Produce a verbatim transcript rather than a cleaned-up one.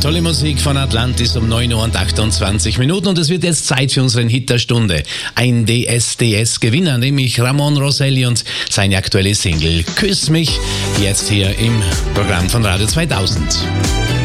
Tolle Musik von Atlantis um neun Uhr und achtundzwanzig Minuten und es wird jetzt Zeit für unseren Hit der Stunde. Ein D S D S-Gewinner, nämlich Ramon Rosselli und seine aktuelle Single Küss mich, jetzt hier im Programm von Radio zweitausend.